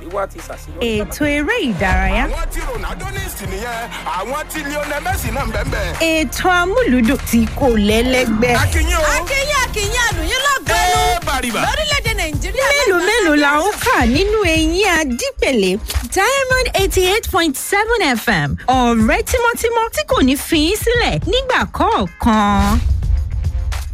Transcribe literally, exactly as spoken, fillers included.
wá ti ṣàṣeyọrí. ètò eré ìdárayá. àwọn tí ronaldo ní ìsìn nìyẹn àwọn tí lionel messi náà ń bẹ́ẹ̀ bẹ́ẹ̀. ètò amúlùdùn tí kò lẹ́lẹ́gbẹ́. akínyìn o. akínyìn akínyìn àlùyìn lọ́gọ́nù ẹ bàrìbà. lórílẹ̀‐èdè nàìjíríà. mélòó mélòó la ń kà nínú eyín adípèlé diamond eighty eight point seven f m ọ̀rẹ́ tímọ́tímọ́ tí kò ní fi í sílẹ̀ nígbà kọ̀ọ̀kan.